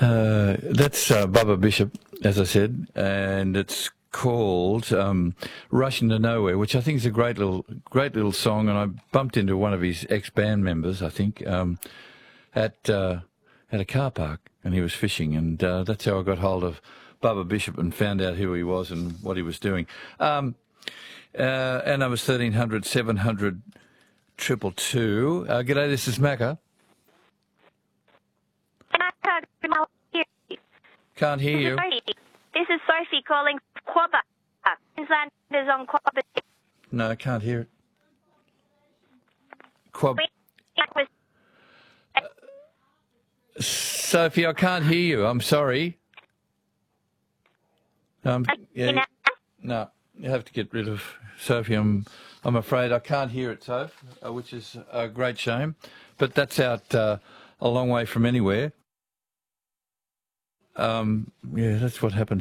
That's Bubba Bishop, as I said, and it's called "Rushing to Nowhere," which I think is a great little song. And I bumped into one of his ex-band members, I think, at a car park, and he was fishing, and that's how I got hold of Bubba Bishop and found out who he was and what he was doing. Our number's 1300 700 222. G'day, this is Macca. Can't hear you. This is Sophie calling Quabba. Queensland is on Quabba. No, I can't hear it. Sophie, I can't hear you. I'm sorry. Yeah, no, you have to get rid of Sophie. I'm afraid I can't hear it, Soph, which is a great shame. But that's out a long way from anywhere. Yeah, that's what happens.